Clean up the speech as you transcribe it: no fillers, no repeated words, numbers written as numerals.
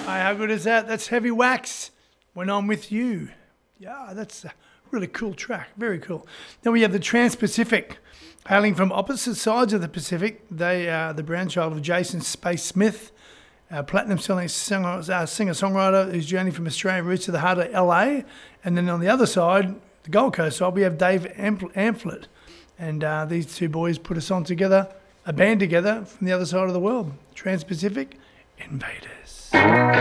how good is that? That's Heavy Wax, When I'm With You. Yeah, that's a really cool track. Very cool. Then we have the Trans-Pacific, hailing from opposite sides of the Pacific. They are the brainchild of Jason Space Smith, a platinum-selling singer-songwriter who's journeyed from Australian roots to the heart of LA. And then on the other side, the Gold Coast side, we have Dave Amphlett. And these two boys put a song together, a band together from the other side of the world. Trans-Pacific Invaders.